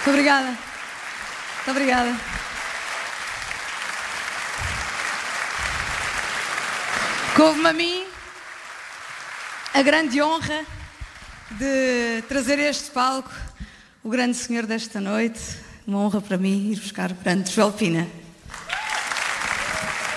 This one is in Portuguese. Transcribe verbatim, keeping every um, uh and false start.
Muito obrigada. Muito obrigada. Couve-me a mim a grande honra de trazer a este palco o grande senhor desta noite. Uma honra para mim ir buscar o grande Joel Pina.